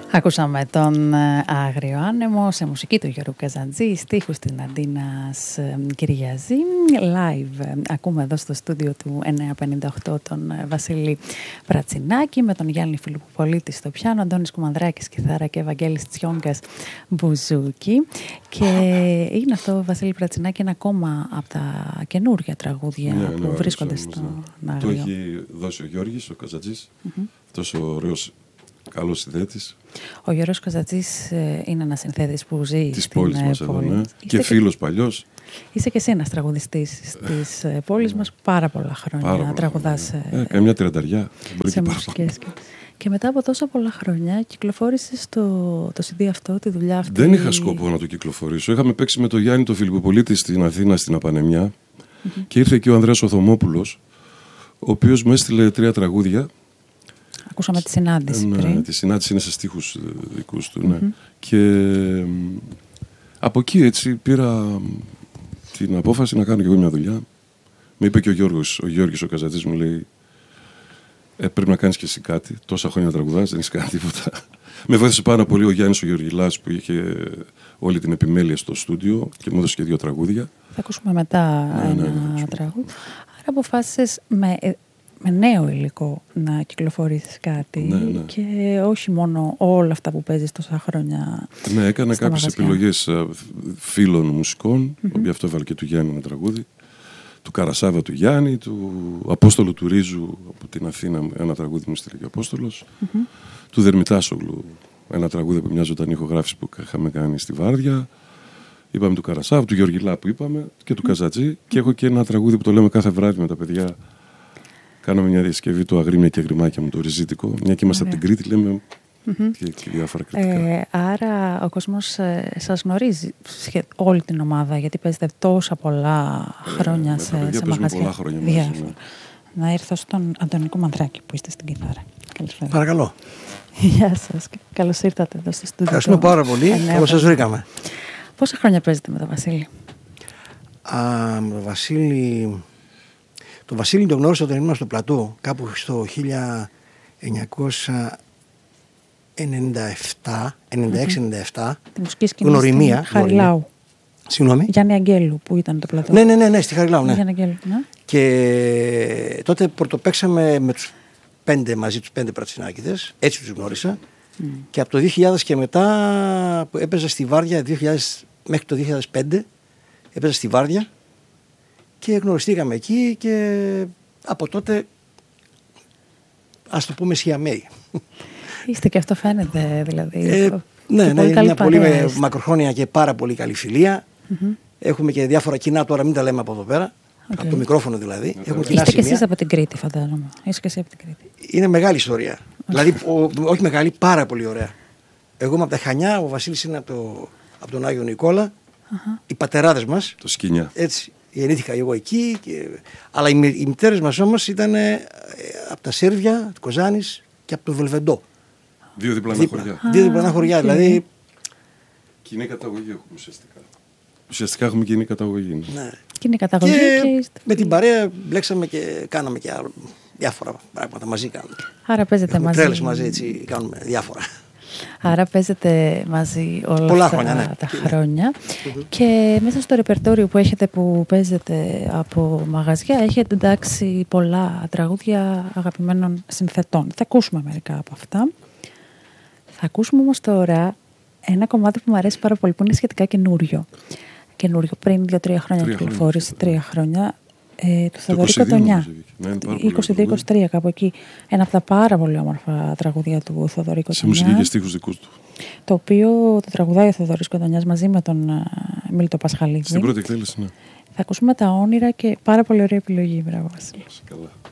Ακούσαμε τον Άγριο Άνεμο σε μουσική του Γιώργου Καζαντζή, στίχους της Ναντίνας Κυριαζή. Live ακούμε εδώ στο στούντιο του 958 τον Βασίλη Πρατσινάκη με τον Γιάννη Φιλιπποπολίτη στο πιάνο, Αντώνης Κουμανδράκης κιθάρα και Ευαγγέλης Τσιόγκας μπουζούκι. Και είναι αυτό, Βασίλη Πρατσινάκη, ένα ακόμα από τα καινούργια τραγούδια που βρίσκονται στο Άγριο. Το έχει δώσει ο Γιώργης, ο Καζαντζής, αυτός ο ωραίος καλός συνθέτης. Ο Γιώργος Καζαντζής είναι ένας συνθέτης που ζει της στην πόλης μας πόλη. εδώ, ναι. Και φίλος παλιός. Είσαι και εσύ ένας τραγουδιστής της πόλης μας πάρα πολλά χρόνια. Τραγουδάς καμιά 30. σε μουσικές. Και μετά από τόσα πολλά χρόνια κυκλοφόρησες το CD αυτό, τη δουλειά αυτή. Δεν είχα σκοπό να το κυκλοφορήσω. Είχαμε παίξει με τον Γιάννη τον Φιλιπποπολίτη στην Αθήνα, στην Απανεμιά. Και ήρθε και ο Ανδρέας Οθωμόπουλος, ο οποίος μου έστειλε 3 τραγούδια. Ακούσαμε τη συνάντηση πριν. Τη συνάντηση είναι σε στίχους δικούς του, ναι. Και από εκεί έτσι πήρα την απόφαση να κάνω κι εγώ μια δουλειά. Με είπε και ο Γιώργης ο Καζαντζής, μου λέει πρέπει να κάνεις κι εσύ κάτι. Τόσα χρόνια τραγουδάς, δεν έχεις κάνει τίποτα. Με βοήθησε πάρα πολύ ο Γιάννης ο Γεωργιλάς που είχε όλη την επιμέλεια στο στούντιο και μου έδωσε και 2 τραγούδια. Θα ακούσουμε μετά ένα τραγούδι. Άρα αποφάσισες με νέο υλικό να κυκλοφορήσεις κάτι και όχι μόνο όλα αυτά που παίζεις τόσα χρόνια. Ναι, έκανα κάποιες επιλογές φίλων μουσικών, οποίο αυτό έβαλε και του Γιάννη ένα τραγούδι, του Καρασάβα του Γιάννη, του Απόστολου του Ρίζου από την Αθήνα, ένα τραγούδι μου στείλε και ο Απόστολος, του Δερμητάσογλου, ένα τραγούδι από μια ζωντανή ηχογράφηση που είχαμε κάνει στη Βάρδια. Είπαμε του Καρασάβα, του Γεωργιλά που είπαμε και του Καζαντζή, και έχω και ένα τραγούδι που το λέμε κάθε βράδυ με τα παιδιά. Κάναμε μια διασκευή του Αγρίμια και Αγριμάκια μου, το ριζίτικο. Μια και είμαστε από την Κρήτη, λέμε και διάφορα κριτικά. Άρα ο κόσμος σας γνωρίζει όλη την ομάδα, γιατί παίζετε τόσα πολλά χρόνια σε μαγαζιά. Πολλά χρόνια μαζί, Να έρθω στον Αντώνη Κουμανδράκη που είστε στην κιθάρα. Καλησπέρα. Παρακαλώ. Γεια σας. Καλώς ήρθατε εδώ στο στούντιο. Ευχαριστούμε πάρα πολύ. Καλώς σας βρήκαμε. Πόσα χρόνια παίζετε με τον Βασίλη? Τον Βασίλη τον γνώρισα όταν ήμουν στο Πλατό, κάπου στο 1996-97. Τη μουσική σκηνή στην Χαριλάου. Συγγνώμη. Γιάννη Αγγέλου που ήταν το Πλατό. Ναι, στη Χαριλάου, ναι. Γιάννη Αγγέλου, ναι. Και τότε πρωτοπαίξαμε με τους 5 μαζί, τους 5 Πρατσινάκηδες, έτσι τους γνώρισα. Και από το 2000 και μετά που έπαιζα στη Βάρδια, μέχρι το 2005 έπαιζα στη Βάρδια και γνωριστήκαμε εκεί και από τότε ας το πούμε σιαμαίοι. Είστε και αυτό φαίνεται δηλαδή. Ναι, είναι μια πολύ μακροχρόνια και πάρα πολύ καλή φιλία. Έχουμε και διάφορα κοινά, τώρα μην τα λέμε από εδώ πέρα. Από το μικρόφωνο δηλαδή. Είστε και εσείς από την Κρήτη, φαντάζομαι. Είσαι και εσύ από την Κρήτη. Είναι μεγάλη ιστορία. Δηλαδή, όχι μεγάλη, πάρα πολύ ωραία. Εγώ είμαι από τα Χανιά, ο Βασίλης είναι από τον Άγιο Νικόλα. Οι πατεράδες μας. Το Σκίνια. Έτσι, γεννήθηκα εγώ εκεί. Αλλά οι μητέρες μας όμως ήταν από τα Σέρβια, του Κοζάνης και από το Βελβεντό. 2 διπλανά χωριά. 2 διπλανά χωριά, δηλαδή. Κοινή καταγωγή έχουμε ουσιαστικά. Ουσιαστικά έχουμε κοινή καταγωγή. Ναι. Κοινή καταγωγή. Και με την παρέα μπλέξαμε και κάναμε και διάφορα πράγματα μαζί. Άρα παίζετε μαζί. Τρέλες μαζί, έτσι κάνουμε διάφορα. Άρα παίζετε μαζί όλα πολλά αυτά χρόνια, τα χρόνια. Και μέσα στο ρεπερτόριο που έχετε, που παίζετε από μαγαζιά, έχετε εντάξει πολλά τραγούδια αγαπημένων συνθετών. Θα ακούσουμε μερικά από αυτά. Θα ακούσουμε όμως τώρα ένα κομμάτι που μου αρέσει πάρα πολύ, που είναι σχετικά καινούριο. Πριν 2-3 χρόνια κυκλοφόρησε, 3 χρόνια. Του Θοδωρή Κοντονιά. 22-23 κάπου εκεί. Ένα από τα πάρα πολύ όμορφα τραγούδια του Θοδωρή Κοντονιά. Σε μουσική και στίχους δικούς του. Το οποίο το τραγουδάει ο Θοδωρής Κοντονιάς μαζί με τον Μίλτο Πασχαλίδη. Στην πρώτη εκτέλεση, ναι. Θα ακούσουμε τα όνειρα και πάρα πολύ ωραία επιλογή. Μπράβο, Βασίλη. Καλά.